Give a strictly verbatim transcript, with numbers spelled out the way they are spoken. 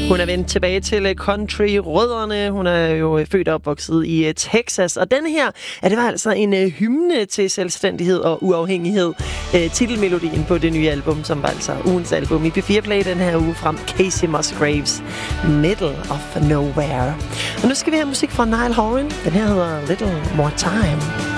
Hun er vendt tilbage til country-rødderne. Hun er jo født og opvokset i Texas. Og den her, ja, det var altså en uh, hymne til selvstændighed og uafhængighed. Uh, titelmelodien på det nye album, som var altså ugens album i P fire Play den her uge frem. Kacey Musgraves, Middle of Nowhere. Og nu skal vi have musik fra Niall Horan. Den her hedder Little More Time.